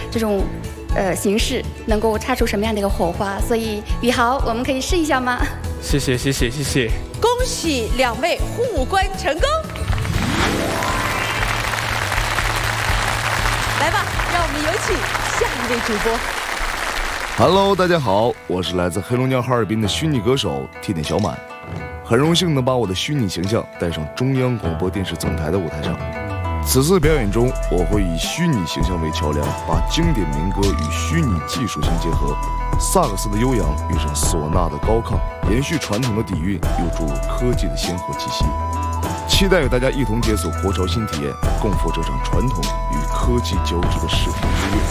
这种形式能够擦出什么样的一个火花。所以宇豪，我们可以试一下吗？ 谢谢。 恭喜2位互关成功。来吧，让我们有请下一位主播。 Hello， 大家好，我是来自黑龙江哈尔滨的虚拟歌手替点小满，很荣幸能把我的虚拟形象带上中央广播电视总台的舞台上。此次表演中，我会以虚拟形象为桥梁，把经典民歌与虚拟技术相结合，萨克斯的悠扬遇上唢呐的高亢，延续传统的底蕴，有助科技的鲜活气息。期待与大家一同解锁国潮新体验，共赴这场传统与科技交织的视听之乐。